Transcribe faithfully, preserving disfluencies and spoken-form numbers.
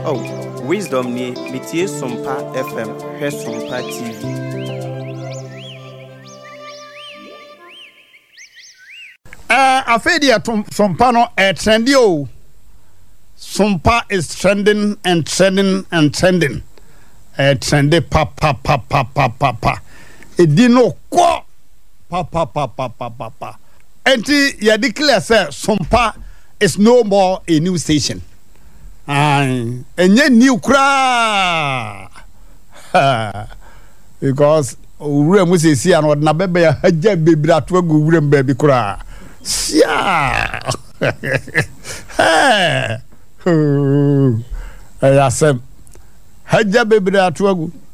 Oh, wisdom ni mitie Sompa F M, he Sompa T V. Uh, Afedia Sompa no eh, trendy o. Sompa is trending and trending and trending. Eh, trendy pa pa pa pa pa pa pa. Edino ko pa pa pa pa pa pa pa. Enti ya declare say Sompa is no more a new station. Aye, enye new kra. Because ure mu se si an na bebe ya haja bebira to agu ure mba bi kra. Sia. Hey. Oh. Ayasem. Haja bebira to agu.